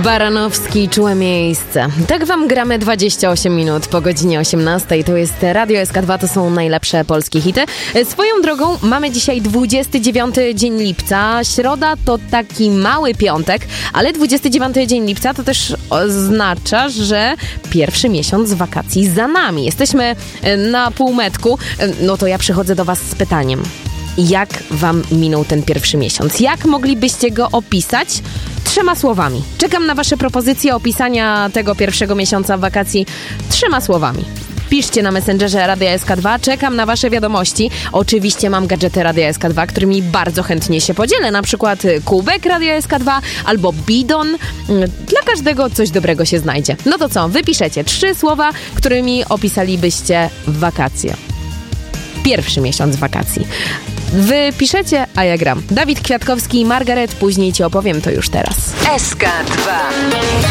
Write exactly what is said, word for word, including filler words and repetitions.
Baranowski, Czułe miejsce. Tak wam gramy dwadzieścia osiem minut po godzinie osiemnastej. To jest Radio S K dwa, to są najlepsze polskie hity. Swoją drogą mamy dzisiaj dwudziesty dziewiąty dzień lipca. Środa to taki mały piątek, ale dwudziesty dziewiąty dzień lipca to też oznacza, że pierwszy miesiąc wakacji za nami. Jesteśmy na półmetku. No to ja przychodzę do was z pytaniem. Jak wam minął ten pierwszy miesiąc? Jak moglibyście go opisać? Trzema słowami. Czekam na wasze propozycje opisania tego pierwszego miesiąca wakacji trzema słowami. Piszcie na Messengerze Radia S K dwa, czekam na wasze wiadomości. Oczywiście mam gadżety Radia S K dwa, którymi bardzo chętnie się podzielę. Na przykład kubek Radia S K dwa albo bidon. Dla każdego coś dobrego się znajdzie. No to co? Wypiszecie trzy słowa, którymi opisalibyście wakacje. Pierwszy miesiąc wakacji. Wy piszecie, a ja gram. Dawid Kwiatkowski i Margaret, później ci opowiem to już teraz. S K dwa.